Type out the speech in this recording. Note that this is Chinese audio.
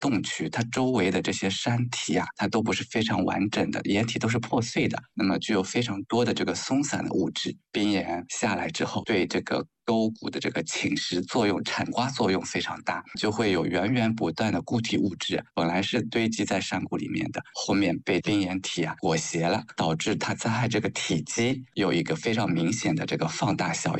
洞区，它周围的这些山体啊，它都不是非常完整的，岩体都是破碎的，那么具有非常多的这个松散的物质。冰岩下来之后，对这个沟谷的这个侵蚀作用、铲刮作用非常大，就会有源源不断的固体物质，本来是堆积在山谷里面的，后面被冰岩体裹挟了，导致它在这个体积有一个非常明显的这个放大效应。